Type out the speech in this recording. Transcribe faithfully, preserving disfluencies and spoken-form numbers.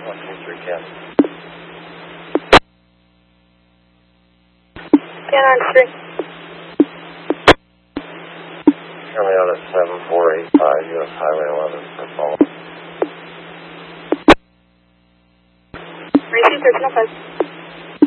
one two three Ken. Ken on three. Currently out at seven four eight five U S Highway eleven for follow. Racing personal five.